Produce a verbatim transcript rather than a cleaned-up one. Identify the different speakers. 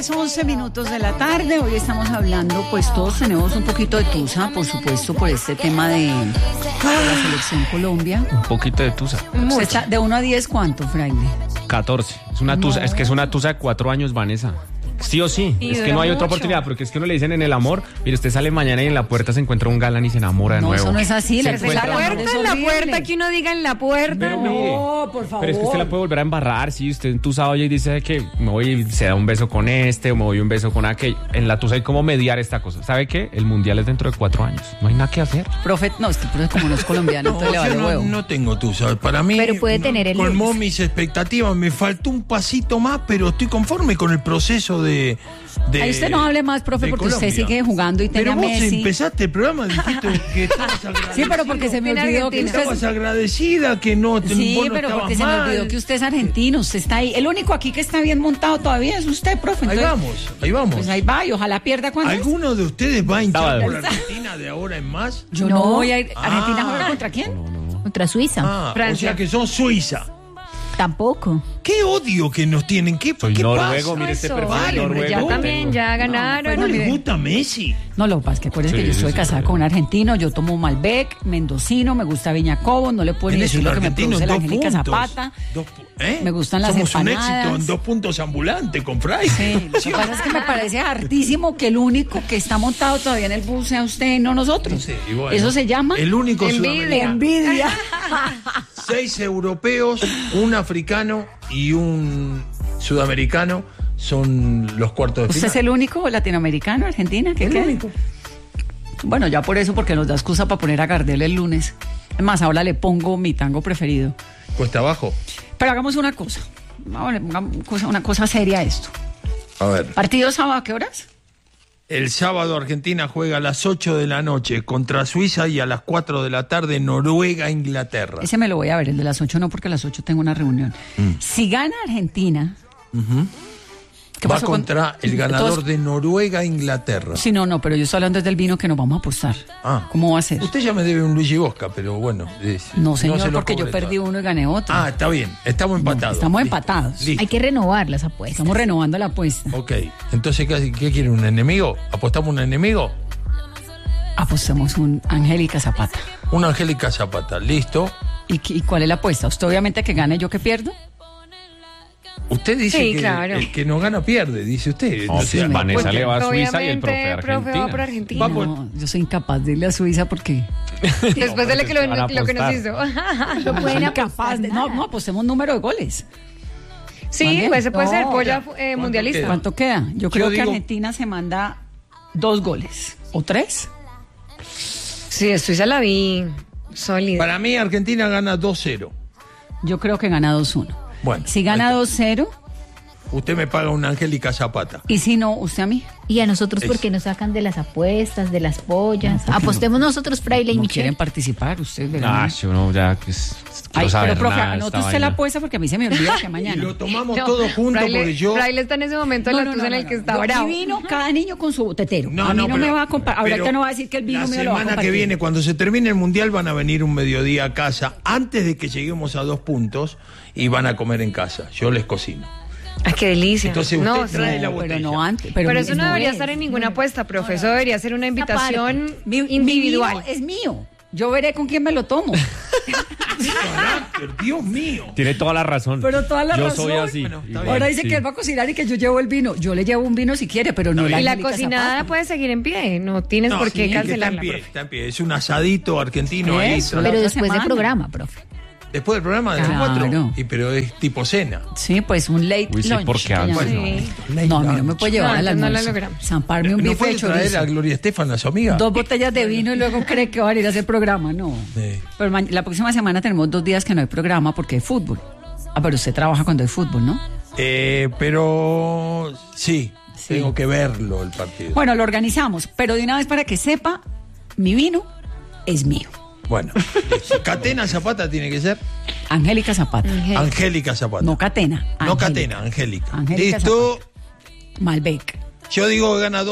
Speaker 1: diez, once minutos de la tarde. Hoy estamos hablando, pues todos tenemos un poquito de tusa, por supuesto, por este tema de, de la selección Colombia.
Speaker 2: Un poquito de tusa.
Speaker 1: ¿Usted está de uno a diez cuánto, Fraile?
Speaker 2: catorce. Es una tusa, no. Es que es una tusa de cuatro años, Vanessa. Sí o sí, es que no hay otra oportunidad, porque es que uno le dicen en el amor, mire, usted sale mañana y en la puerta se encuentra un galán y se enamora de
Speaker 1: no,
Speaker 2: nuevo.
Speaker 1: No, eso no es así.
Speaker 3: La puerta, en la puerta, que uno diga en la puerta.
Speaker 2: Pero,
Speaker 3: no,
Speaker 2: mire,
Speaker 1: por favor.
Speaker 2: Pero es que usted la puede volver a embarrar, si usted en tusa oye y dice que me voy y se da un beso con este, o me voy un beso con aquel. En la tusa hay como mediar esta cosa. ¿Sabe qué? El mundial es dentro de cuatro años, no hay nada que hacer.
Speaker 1: Profe, no, es que como no es colombiano,
Speaker 4: no,
Speaker 1: entonces le vale
Speaker 4: no,
Speaker 1: huevo.
Speaker 4: No tengo tusa, para mí
Speaker 3: pero puede
Speaker 4: no,
Speaker 3: tener el
Speaker 4: colmó
Speaker 3: lunes.
Speaker 4: mis expectativas, me faltó un pasito más, pero estoy conforme con el proceso de... de
Speaker 1: Ahí usted no hable más, profe, porque
Speaker 4: Colombia.
Speaker 1: Usted sigue jugando y tenga
Speaker 4: Pero vos
Speaker 1: Messi.
Speaker 4: empezaste el programa, dijiste que estabas agradecida.
Speaker 1: Sí, pero porque se me olvidó que usted...
Speaker 4: Estabas agradecida, que no te
Speaker 1: Sí,
Speaker 4: vos no
Speaker 1: pero porque se
Speaker 4: mal.
Speaker 1: me olvidó que usted es argentino, usted está ahí. El único aquí que está bien montado todavía es usted, profe.
Speaker 4: Entonces, ahí vamos, ahí vamos.
Speaker 1: Pues ahí va, y ojalá pierda cuando...
Speaker 4: ¿Alguno de ustedes va a hinchar
Speaker 2: Sábado.
Speaker 4: por Argentina de ahora en más?
Speaker 1: Yo no,
Speaker 3: No.
Speaker 1: voy a ir. ¿Argentina
Speaker 4: Ah.
Speaker 1: juega contra quién?
Speaker 2: No, no.
Speaker 3: Contra Suiza.
Speaker 4: Ah, o
Speaker 3: Francia.
Speaker 4: sea que son Suiza.
Speaker 3: Tampoco.
Speaker 4: Qué odio que nos tienen. ¿Qué,
Speaker 2: Soy
Speaker 4: ¿qué
Speaker 2: noruego,
Speaker 4: pasa?
Speaker 2: mire este
Speaker 3: Eso,
Speaker 2: perfil
Speaker 4: vale,
Speaker 2: noruego.
Speaker 3: ya
Speaker 2: que
Speaker 3: también,
Speaker 2: tengo.
Speaker 3: ya ganaron.
Speaker 4: ¿No
Speaker 3: mire.
Speaker 4: les gusta Messi?
Speaker 1: No, lo que pasa es que acuérdense
Speaker 2: Sí,
Speaker 1: que yo
Speaker 2: sí,
Speaker 1: estoy
Speaker 2: sí,
Speaker 1: casada
Speaker 2: sí.
Speaker 1: con un argentino, yo tomo Malbec, mendocino, me gusta Viña Cobo, no le puedo ni
Speaker 4: Él es
Speaker 1: decir
Speaker 4: un
Speaker 1: lo que me
Speaker 4: argentino
Speaker 1: produce
Speaker 4: en
Speaker 1: la
Speaker 4: dos
Speaker 1: Angélica
Speaker 4: puntos.
Speaker 1: Zapata.
Speaker 4: Dos pu- ¿eh?
Speaker 1: Me gustan las
Speaker 4: Somos un
Speaker 1: empanadas.
Speaker 4: éxito en dos puntos ambulantes con Fray.
Speaker 1: Sí, lo que pasa es que me parece hartísimo que el único que está montado todavía en el bus sea usted y no nosotros.
Speaker 4: Sí, y bueno,
Speaker 1: Eso se llama
Speaker 4: el único
Speaker 3: Envidia.
Speaker 4: sudamericano.
Speaker 1: envidia.
Speaker 4: Seis europeos, un africano y un sudamericano son los cuartos de
Speaker 1: ¿Usted
Speaker 4: final.
Speaker 1: es el único latinoamericano, Argentina? ¿Qué
Speaker 4: El
Speaker 1: queda?
Speaker 4: único.
Speaker 1: Bueno, ya por eso, porque nos da excusa para poner a Gardel el lunes. Es más, ahora le pongo mi tango preferido.
Speaker 4: Cuesta abajo.
Speaker 1: Pero hagamos una cosa. Ahora, hagamos una cosa, una cosa seria a esto.
Speaker 4: A ver.
Speaker 1: ¿Partido sábado a qué horas?
Speaker 4: El sábado Argentina juega a las ocho de la noche contra Suiza y a las cuatro de la tarde Noruega, Inglaterra.
Speaker 1: Ese me lo voy a ver, el de las ocho no, porque a las ocho tengo una reunión.
Speaker 4: Mm.
Speaker 1: Si gana Argentina... ¿qué
Speaker 4: Va
Speaker 1: pasó con-
Speaker 4: contra el ganador
Speaker 1: Todos-
Speaker 4: de Noruega, Inglaterra.
Speaker 1: Sí, no, no, pero yo estoy hablando desde el vino que nos vamos a apostar.
Speaker 4: Ah.
Speaker 1: ¿Cómo va a ser?
Speaker 4: Usted ya me debe un Luigi Bosca, pero bueno. es-
Speaker 1: No, señor,
Speaker 4: se lo
Speaker 1: porque yo
Speaker 4: cobre
Speaker 1: perdí
Speaker 4: todo.
Speaker 1: uno y gané otro.
Speaker 4: Ah, está bien. Estamos empatados.
Speaker 1: estamos
Speaker 4: Listo.
Speaker 1: empatados.
Speaker 4: Listo.
Speaker 3: Hay que renovar las apuestas.
Speaker 1: Estamos renovando la apuesta.
Speaker 4: Ok. Entonces, ¿qué, qué quiere? ¿Un enemigo? ¿Apostamos un enemigo?
Speaker 1: Apostemos un Angélica Zapata.
Speaker 4: Una Angélica Zapata. Listo.
Speaker 1: ¿Y, qué- y cuál es la apuesta? ¿Usted obviamente que gane, yo que pierdo?
Speaker 4: Usted dice
Speaker 3: Sí,
Speaker 4: que
Speaker 3: claro.
Speaker 4: el que no gana pierde, dice usted.
Speaker 2: No,
Speaker 4: O sea,
Speaker 2: Vanessa
Speaker 4: porque-
Speaker 2: le va a Suiza y el
Speaker 3: Obviamente,
Speaker 2: profe a
Speaker 3: profe
Speaker 2: Argentina.
Speaker 3: va por Argentina.
Speaker 4: Va por-
Speaker 1: No, yo soy incapaz de irle a Suiza porque...
Speaker 3: Después de lo que, lo,
Speaker 2: van a
Speaker 3: lo que nos
Speaker 2: apostar.
Speaker 3: hizo.
Speaker 1: soy incapaz de... No, no, apostemos número de goles.
Speaker 3: Sí,
Speaker 1: Más bien.
Speaker 3: pues se puede ser
Speaker 1: No,
Speaker 3: polla
Speaker 4: ¿cuánto
Speaker 3: eh, mundialista.
Speaker 4: queda?
Speaker 1: ¿Cuánto queda? Yo creo que
Speaker 4: digo-
Speaker 1: Argentina se manda dos goles. ¿O tres?
Speaker 3: Sí, Suiza la vi sólida.
Speaker 4: Para mí, Argentina gana dos cero.
Speaker 1: Yo creo que gana dos uno.
Speaker 4: Bueno,
Speaker 1: Si gana
Speaker 4: ahí está.
Speaker 1: dos cero,
Speaker 4: Usted me paga una Angélica Zapata.
Speaker 1: y si no, usted a mí.
Speaker 3: Y a nosotros,
Speaker 4: Es-
Speaker 3: ¿por qué nos sacan de las apuestas, de las pollas? Apostemos nosotros, Fraile y
Speaker 1: No
Speaker 3: Michelle.
Speaker 1: quieren participar, ustedes verán.
Speaker 2: Ah, yo no, ya que es...
Speaker 1: Ay,
Speaker 2: quiero saber
Speaker 1: pero profe,
Speaker 2: nada de
Speaker 1: anote
Speaker 2: esta
Speaker 1: usted la
Speaker 2: vaina.
Speaker 1: apuesta porque a mí se me olvida que
Speaker 4: Y
Speaker 1: mañana.
Speaker 4: lo tomamos
Speaker 3: No,
Speaker 4: todos juntos
Speaker 3: Fraile-
Speaker 4: porque yo...
Speaker 3: Fraile está en ese momento en la tusa en el que está
Speaker 1: Yo-
Speaker 3: bravo.
Speaker 1: Mi vino, cada niño con su tetero.
Speaker 4: No,
Speaker 1: a mí no,
Speaker 4: no,
Speaker 1: me
Speaker 4: pero-
Speaker 1: va a comparar. Ahorita
Speaker 4: pero
Speaker 1: no va a decir que el vino
Speaker 4: la
Speaker 1: mío lo va a
Speaker 4: semana
Speaker 1: compartir.
Speaker 4: que viene, cuando se termine el mundial, van a venir un mediodía a casa antes de que lleguemos a dos puntos y van a comer en casa. Yo les cocino.
Speaker 3: Ay, qué delicia.
Speaker 4: Entonces usted
Speaker 3: no,
Speaker 4: trae
Speaker 3: sí.
Speaker 4: la
Speaker 1: Pero
Speaker 4: botella.
Speaker 1: no antes. Pero,
Speaker 3: Pero eso no debería
Speaker 1: es.
Speaker 3: estar en ninguna apuesta, profe. Eso debería ser una invitación
Speaker 1: Aparte, mi- mi
Speaker 3: individual.
Speaker 1: vino es mío. Yo veré con quién me lo tomo.
Speaker 4: ¡Qué carácter! ¡Dios mío!
Speaker 2: Tiene toda la razón.
Speaker 1: Pero toda la
Speaker 2: yo
Speaker 1: razón.
Speaker 2: soy así.
Speaker 4: Bueno, está
Speaker 2: igual,
Speaker 4: bien.
Speaker 1: Ahora dice
Speaker 2: sí.
Speaker 1: que él va a cocinar y que yo llevo el vino. Yo le llevo un vino si quiere, pero no la
Speaker 3: Y la
Speaker 1: Angélica
Speaker 3: cocinada
Speaker 1: Zapata.
Speaker 3: puede seguir en pie. No tienes
Speaker 4: No,
Speaker 3: por
Speaker 4: sí,
Speaker 3: qué
Speaker 4: que está
Speaker 3: cancelarla,
Speaker 4: en pie,
Speaker 3: profe.
Speaker 4: está en pie. Es un asadito argentino ahí.
Speaker 1: Eso.
Speaker 4: tra-
Speaker 1: La
Speaker 3: Pero
Speaker 1: otra
Speaker 3: después del
Speaker 1: semana.
Speaker 3: programa, profe.
Speaker 4: Después del programa de las
Speaker 1: Claro.
Speaker 4: cuatro. Y pero es tipo cena.
Speaker 1: Sí, pues un late
Speaker 2: Uy, sí,
Speaker 1: lunch.
Speaker 2: ¿por qué
Speaker 1: que
Speaker 2: antes?
Speaker 1: llaman.
Speaker 3: Sí.
Speaker 1: No, a mí no me puede llevar
Speaker 3: No,
Speaker 1: al
Speaker 3: antes no la
Speaker 1: almuerzo.
Speaker 3: logramos.
Speaker 1: Zamparme un
Speaker 4: ¿No
Speaker 1: bife
Speaker 4: puede
Speaker 1: de
Speaker 4: traer
Speaker 1: chorizo.
Speaker 4: a Gloria Estefan, a su amiga?
Speaker 1: Dos botellas de vino y luego cree que va a ir a hacer programa. No.
Speaker 4: Sí.
Speaker 1: Pero ma- la próxima semana tenemos dos días que no hay programa porque hay fútbol. Ah, pero usted trabaja cuando hay fútbol, ¿no?
Speaker 4: Eh, pero sí,
Speaker 1: Sí.
Speaker 4: tengo que verlo el partido.
Speaker 1: Bueno, lo organizamos, pero de una vez para que sepa, mi vino es mío.
Speaker 4: Bueno, Catena Zapata tiene que ser
Speaker 1: Angélica Zapata.
Speaker 4: Angélica Zapata.
Speaker 1: No Catena.
Speaker 4: No
Speaker 1: Angélica.
Speaker 4: Catena, Angélica.
Speaker 1: Angélica
Speaker 4: Listo.
Speaker 1: Malbec.
Speaker 4: Yo digo que gana dos.